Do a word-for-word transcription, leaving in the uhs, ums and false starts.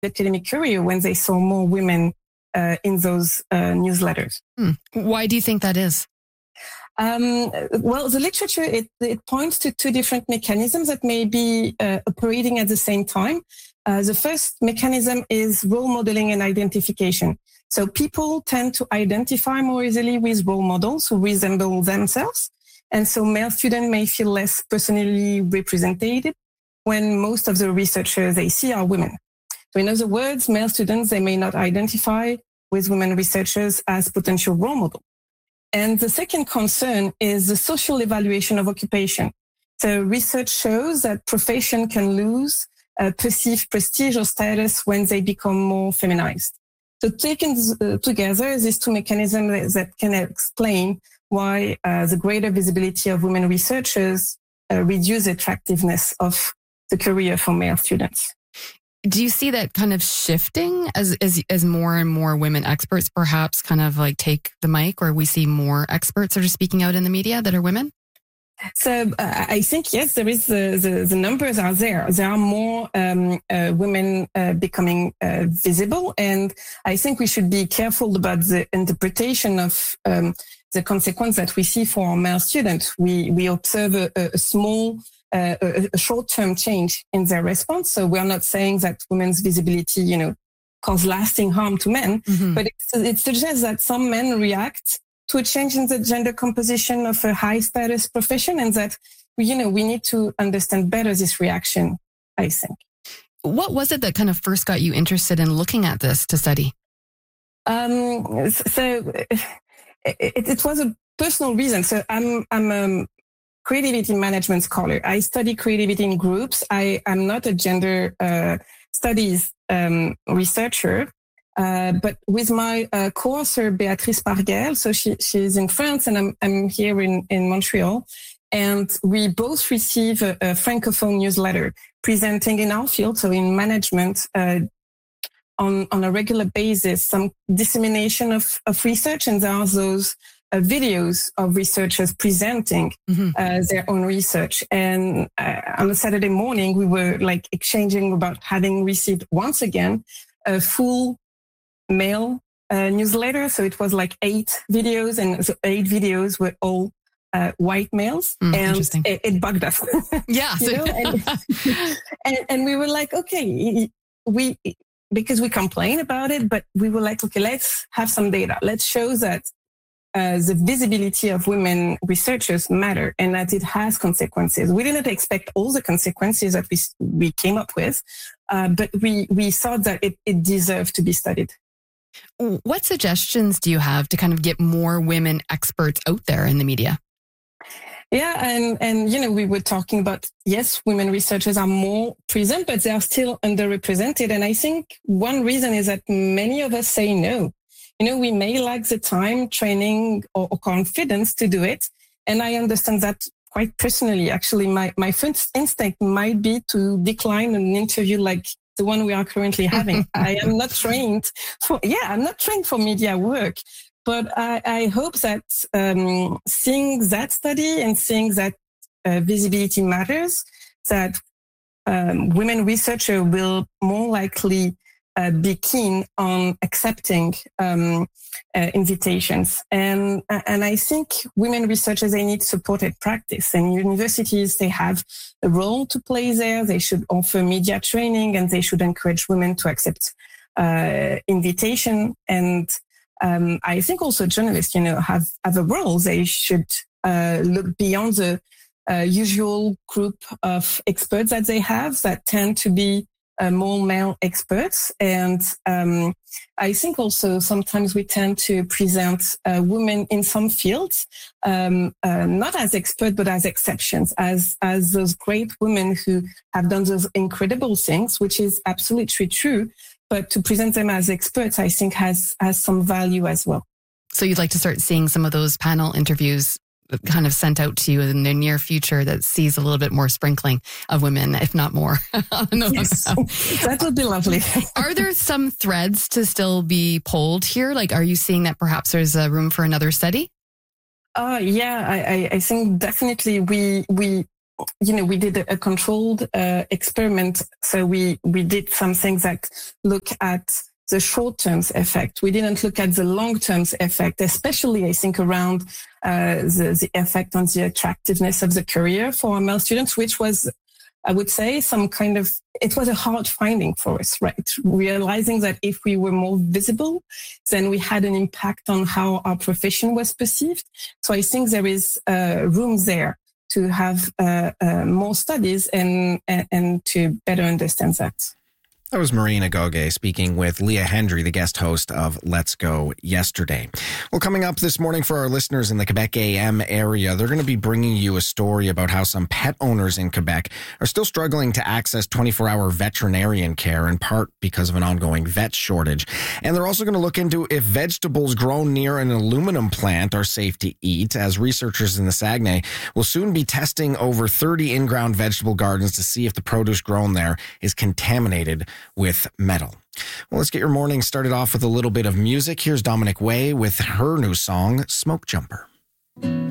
academic career when they saw more women uh, in those uh, newsletters. Hmm. Why do you think that is? Um, well, the literature, it, it points to two different mechanisms that may be uh, operating at the same time. Uh, the first mechanism is role modeling and identification. So people tend to identify more easily with role models who resemble themselves. And so male students may feel less personally represented when most of the researchers they see are women. So in other words, male students, they may not identify with women researchers as potential role models. And the second concern is the social evaluation of occupation. So research shows that profession can lose uh, perceived prestige or status when they become more feminized. So taken uh, together, these two mechanisms that can explain why uh, the greater visibility of women researchers uh, reduce the attractiveness of the career for male students. Do you see that kind of shifting as, as as more and more women experts perhaps kind of like take the mic, or we see more experts that are speaking out in the media that are women? So uh, I think, yes, there is the, the, the numbers are there. There are more um, uh, women uh, becoming uh, visible. And I think we should be careful about the interpretation of um, the consequence that we see for our male students. We, we observe a, a small Uh, a, a short-term change in their response. So we are not saying that women's visibility, you know, cause lasting harm to men, mm-hmm. but it, it suggests that some men react to a change in the gender composition of a high-status profession, and that, you know, we need to understand better this reaction, I think. What was it that kind of first got you interested in looking at this to study? Um, so it, it was a personal reason. So I'm, I'm, um, creativity management scholar. I study creativity in groups. I am not a gender uh, studies um, researcher, uh, but with my uh, co-author Béatrice Parguel, so she she's in France and I'm I'm here in in Montreal, and we both receive a, a francophone newsletter presenting in our field, so in management, uh, on on a regular basis, some dissemination of of research, and there are those Uh, videos of researchers presenting mm-hmm. uh, their own research. And uh, on a Saturday morning, we were like exchanging about having received once again a full male uh, newsletter. So it was like eight videos, and so eight videos were all uh, white males. Mm, and it, it bugged us. Yeah. you know? and, and, and we were like, okay, we, because we complain about it, but we were like, okay, let's have some data. Let's show that Uh, the visibility of women researchers matter, and that it has consequences. We didn't expect all the consequences that we we came up with, uh, but we we thought that it, it deserved to be studied. What suggestions do you have to kind of get more women experts out there in the media? Yeah, and and you know, we were talking about, yes, women researchers are more present, but they are still underrepresented. And I think one reason is that many of us say no. You know, we may lack the time, training, or, or confidence to do it. And I understand that quite personally. Actually, my, my first instinct might be to decline an interview like the one we are currently having. I am not trained for, yeah, I'm not trained for media work. But I, I hope that um, seeing that study and seeing that uh, visibility matters, that um, women researchers will more likely Uh, be keen on accepting um, uh, invitations. And and I think women researchers, they need supported practice. And universities, they have a role to play there. They should offer media training, and they should encourage women to accept uh, invitation. And um, I think also journalists, you know, have, have a role. They should uh, look beyond the uh, usual group of experts that they have that tend to be Uh, more male experts. And um, I think also sometimes we tend to present uh, women in some fields, um, uh, not as experts, but as exceptions, as, as those great women who have done those incredible things, which is absolutely true. But to present them as experts, I think has, has some value as well. So you'd like to start seeing some of those panel interviews kind of sent out to you in the near future that sees a little bit more sprinkling of women, if not more. no, yes, no. That would be lovely. Are there some threads to still be pulled here? Like, are you seeing that perhaps there's a room for another study? Uh, yeah, I, I, I think definitely we, we, you know, we did a, a controlled uh, experiment. So we, we did some things that look at the short-term effect. We didn't look at the long-term effect, especially, I think, around uh, the, the effect on the attractiveness of the career for our male students, which was, I would say, some kind of, it was a hard finding for us, right? Realizing that if we were more visible, then we had an impact on how our profession was perceived. So I think there is uh, room there to have uh, uh, more studies and, and, and to better understand that. That was Marina Gogue speaking with Leah Hendry, the guest host of Let's Go yesterday. Well, coming up this morning for our listeners in the Quebec A M area, they're going to be bringing you a story about how some pet owners in Quebec are still struggling to access twenty-four hour veterinarian care, in part because of an ongoing vet shortage. And they're also going to look into if vegetables grown near an aluminum plant are safe to eat, as researchers in the Saguenay will soon be testing over thirty in-ground vegetable gardens to see if the produce grown there is contaminated with metal. Well, let's get your morning started off with a little bit of music. Here's Dominic Way with her new song, Smoke Jumper.